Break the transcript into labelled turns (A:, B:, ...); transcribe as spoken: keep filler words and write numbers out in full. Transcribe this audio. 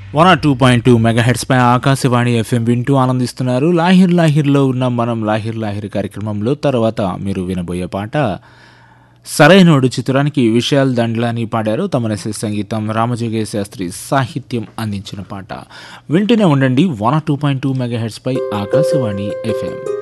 A: One or two point two megahertz pi Akashvani FM వింటూ ఆనందిస్తున్నారు. లాహిర్ లాహిర్లో ఉన్న మనం లాహిర్ లాహిర్ కార్యక్రమంలో తర్వాత మీరు వినబోయే పాట సరైనోడు చిత్రానికి విశాల్ దండ్లాని పాడారు. తమనసి సంగీతం, రామజోగయ్య శాస్త్రి సాహిత్యం అందించిన పాట. వింటూనే ఉండండి one or two point two megahertz pi Akashvani FM.